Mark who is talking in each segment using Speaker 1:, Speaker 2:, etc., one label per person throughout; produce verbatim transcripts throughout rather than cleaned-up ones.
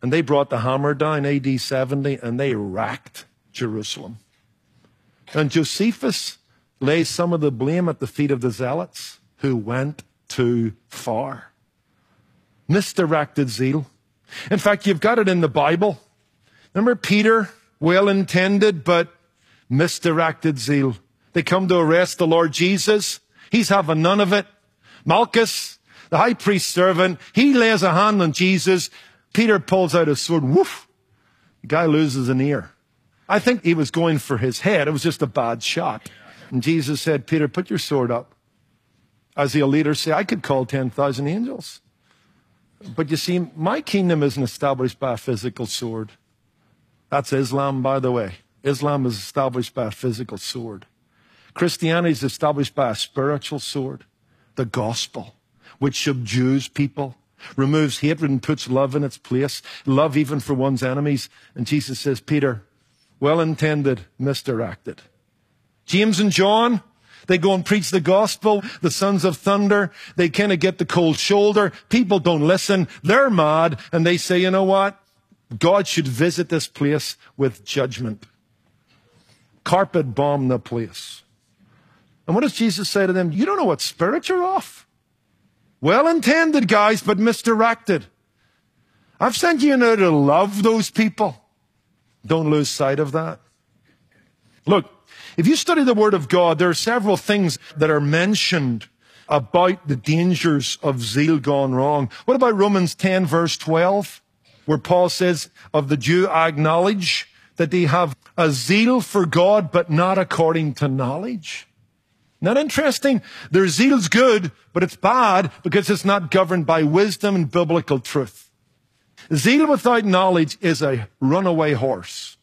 Speaker 1: And they brought the hammer down, A D seventy, and they racked Jerusalem. And Josephus lays some of the blame at the feet of the zealots who went too far. Misdirected zeal. In fact, you've got it in the Bible. Remember Peter, well-intended, but misdirected zeal. They come to arrest the Lord Jesus. He's having none of it. Malchus, the high priest's servant, he lays a hand on Jesus. Peter pulls out his sword. Woof! The guy loses an ear. I think he was going for his head. It was just a bad shot. And Jesus said, Peter, put your sword up. As he'll later say, I could call ten thousand angels. But you see, my kingdom isn't established by a physical sword. That's Islam, by the way. Islam is established by a physical sword. Christianity is established by a spiritual sword, the gospel, which subdues people, removes hatred and puts love in its place, love even for one's enemies. And Jesus says, Peter, well-intended, misdirected. James and John, they go and preach the gospel, the sons of thunder. They kind of get the cold shoulder. People don't listen. They're mad. And they say, you know what? God should visit this place with judgment. Carpet bomb the place. And what does Jesus say to them? You don't know what spirit you're off. Well-intended, guys, but misdirected. I've sent you now to love those people. Don't lose sight of that. Look, if you study the Word of God, there are several things that are mentioned about the dangers of zeal gone wrong. What about Romans ten, verse twelve, where Paul says, of the Jew I acknowledge that they have a zeal for God, but not according to knowledge. Not interesting? Their zeal's good, but it's bad because it's not governed by wisdom and biblical truth. Zeal without knowledge is a runaway horse.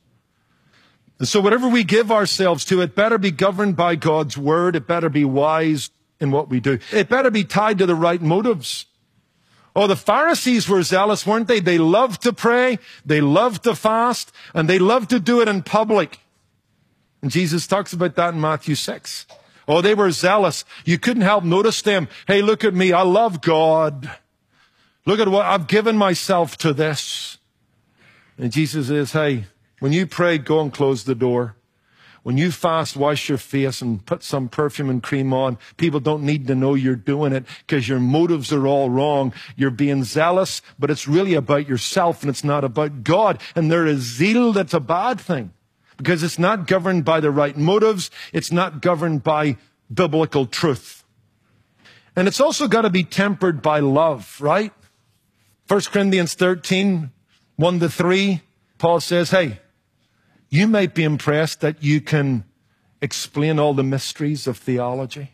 Speaker 1: And so whatever we give ourselves to, it better be governed by God's word. It better be wise in what we do. It better be tied to the right motives. Oh, the Pharisees were zealous, weren't they? They loved to pray, they loved to fast, and they loved to do it in public. And Jesus talks about that in Matthew six. Oh, they were zealous. You couldn't help notice them. Hey, look at me. I love God. Look at what I've given myself to this. And Jesus says, hey, when you pray, go and close the door. When you fast, wash your face and put some perfume and cream on. People don't need to know you're doing it because your motives are all wrong. You're being zealous, but it's really about yourself and it's not about God. And there is zeal that's a bad thing because it's not governed by the right motives. It's not governed by biblical truth. And it's also got to be tempered by love, right? First Corinthians thirteen, one to three, Paul says, hey, you might be impressed that you can explain all the mysteries of theology.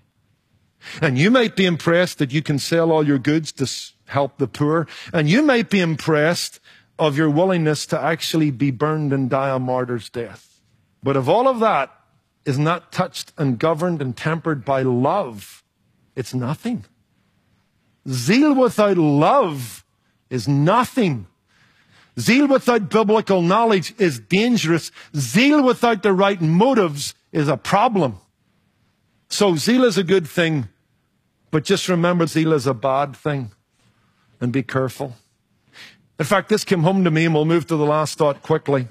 Speaker 1: And you might be impressed that you can sell all your goods to help the poor. And you might be impressed of your willingness to actually be burned and die a martyr's death. But if all of that is not touched and governed and tempered by love, it's nothing. Zeal without love is nothing. Zeal without biblical knowledge is dangerous. Zeal without the right motives is a problem. So zeal is a good thing, but just remember zeal is a bad thing. And be careful. In fact, this came home to me, and we'll move to the last thought quickly.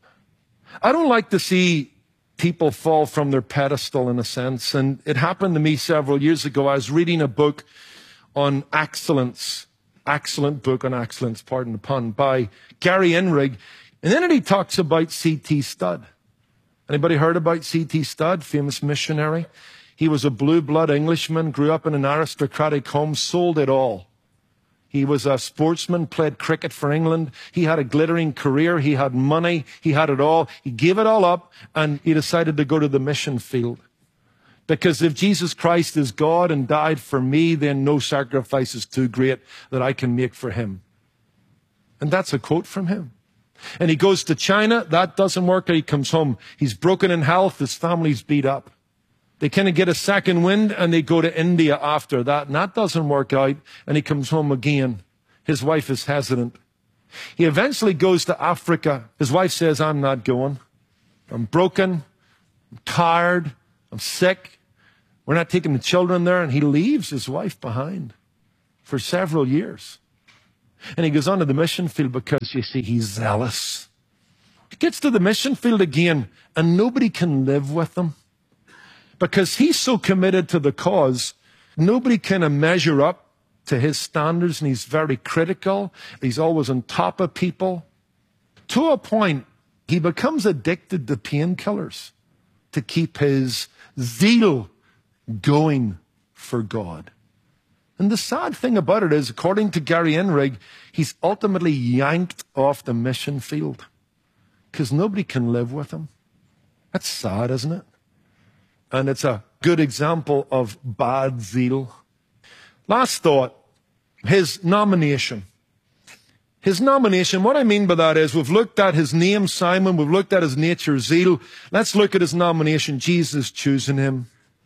Speaker 1: I don't like to see people fall from their pedestal in a sense. And it happened to me several years ago. I was reading a book on excellence. Excellent book on excellence, pardon the pun, by Gary Inrig. And then he talks about C T Studd. Anybody heard about C T Studd, famous missionary? He was a blue blood Englishman, grew up in an aristocratic home, sold it all. He was a sportsman, played cricket for England. He had a glittering career. He had money. He had it all. He gave it all up, and he decided to go to the mission field. Because if Jesus Christ is God and died for me, then no sacrifice is too great that I can make for him. And that's a quote from him. And he goes to China. That doesn't work. He comes home. He's broken in health. His family's beat up. They kind of get a second wind and they go to India after that. And that doesn't work out. And he comes home again. His wife is hesitant. He eventually goes to Africa. His wife says, I'm not going. I'm broken. I'm tired. I'm sick. We're not taking the children there. And he leaves his wife behind for several years. And he goes on to the mission field because, you see, he's zealous. He gets to the mission field again, and nobody can live with him because he's so committed to the cause. Nobody can measure up to his standards, and he's very critical. He's always on top of people. To a point, he becomes addicted to painkillers to keep his zeal going for God. And the sad thing about it is, according to Gary Enrig, he's ultimately yanked off the mission field because nobody can live with him. That's sad, isn't it? And it's a good example of bad zeal. Last thought, his nomination. His nomination, what I mean by that is, we've looked at his name, Simon, we've looked at his nature, zeal. Let's look at his nomination, Jesus choosing him.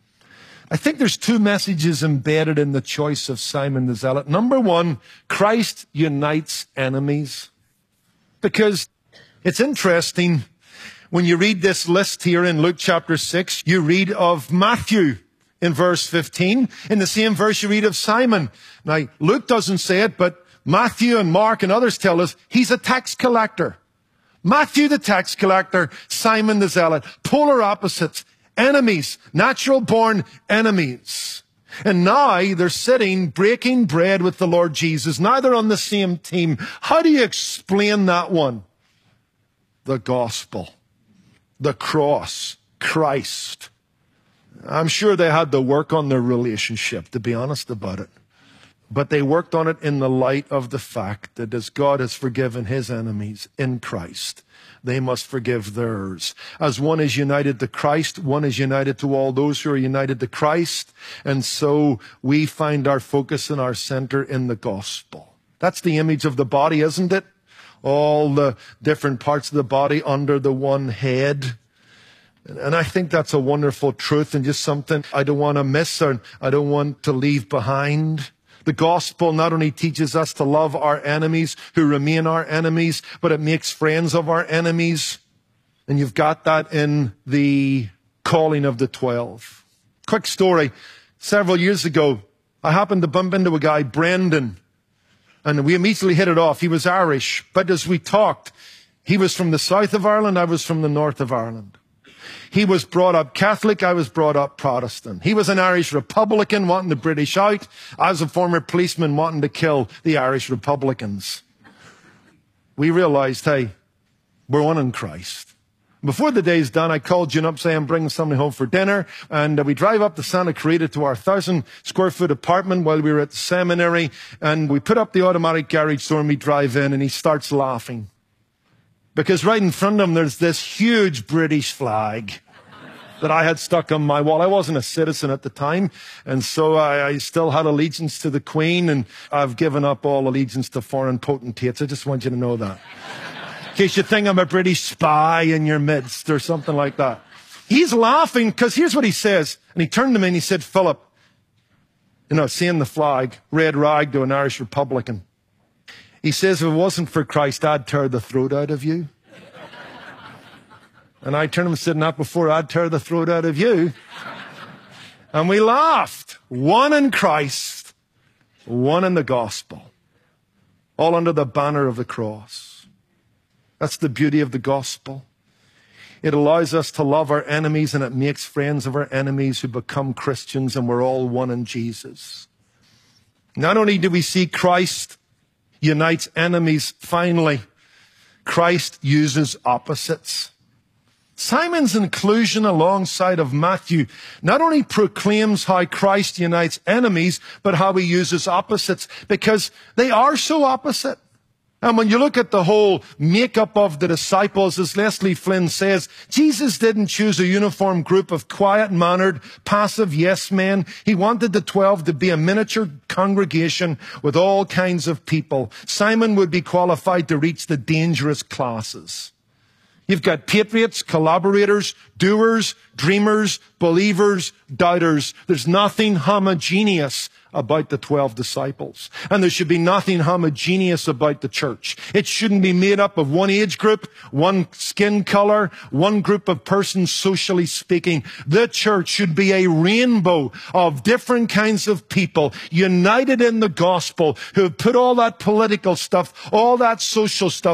Speaker 1: I think there's two messages embedded in the choice of Simon the Zealot. Number one, Christ unites enemies. Because it's interesting, when you read this list here in Luke chapter six, you read of Matthew in verse fifteen. In the same verse, you read of Simon. Now, Luke doesn't say it, but Matthew and Mark and others tell us he's a tax collector. Matthew the tax collector, Simon the Zealot, polar opposites, enemies, natural-born enemies. And now they're sitting, breaking bread with the Lord Jesus. Now they're on the same team. How do you explain that one? The gospel, the cross, Christ. I'm sure they had to work on their relationship, to be honest about it. But they worked on it in the light of the fact that as God has forgiven his enemies in Christ, they must forgive theirs. As one is united to Christ, one is united to all those who are united to Christ. And so we find our focus and our center in the gospel. That's the image of the body, isn't it? All the different parts of the body under the one head. And I think that's a wonderful truth and just something I don't want to miss or I don't want to leave behind. The gospel not only teaches us to love our enemies who remain our enemies, but it makes friends of our enemies. And you've got that in the calling of the twelve. Quick story. Several years ago, I happened to bump into a guy, Brendan, and we immediately hit it off. He was Irish, but as we talked, he was from the south of Ireland, I was from the north of Ireland. He was brought up Catholic, I was brought up Protestant. He was an Irish Republican wanting the British out. I was a former policeman wanting to kill the Irish Republicans. We realized, hey, we're one in Christ. Before the day's done, I called June up saying I'm bringing somebody home for dinner. And uh, we drive up to Santa Clarita to our thousand square foot apartment while we were at the seminary. And we put up the automatic garage door and we drive in and he starts laughing. Because right in front of him, there's this huge British flag that I had stuck on my wall. I wasn't a citizen at the time, and so I, I still had allegiance to the Queen, and I've given up all allegiance to foreign potentates. I just want you to know that. In case you think I'm a British spy in your midst or something like that. He's laughing because here's what he says. And he turned to me and he said, Philip, you know, seeing the flag, red rag to an Irish Republican. He says, if it wasn't for Christ, I'd tear the throat out of you. And I turned him and said, not before I'd tear the throat out of you. And we laughed. One in Christ, one in the gospel. All under the banner of the cross. That's the beauty of the gospel. It allows us to love our enemies and it makes friends of our enemies who become Christians, and we're all one in Jesus. Not only do we see Christ unites enemies, finally, Christ uses opposites. Simon's inclusion alongside of Matthew not only proclaims how Christ unites enemies, but how he uses opposites, because they are so opposite. And when you look at the whole makeup of the disciples, as Leslie Flynn says, Jesus didn't choose a uniform group of quiet-mannered, passive yes men. He wanted the twelve to be a miniature congregation with all kinds of people. Simon would be qualified to reach the dangerous classes. You've got patriots, collaborators, doers, dreamers, believers, doubters. There's nothing homogeneous about the twelve disciples. And there should be nothing homogeneous about the church. It shouldn't be made up of one age group, one skin color, one group of persons socially speaking. The church should be a rainbow of different kinds of people united in the gospel who have put all that political stuff, all that social stuff